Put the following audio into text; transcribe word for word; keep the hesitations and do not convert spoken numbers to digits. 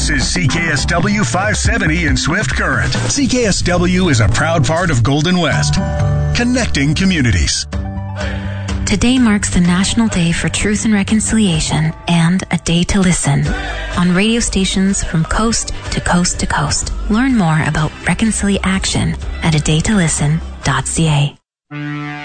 This is C K S W five seventy in Swift Current. C K S W is a proud part of Golden West, connecting communities. Today marks the National Day for Truth and Reconciliation and a day to listen on radio stations from coast to coast to coast. Learn more about Reconciliation at a day to listen dot c a.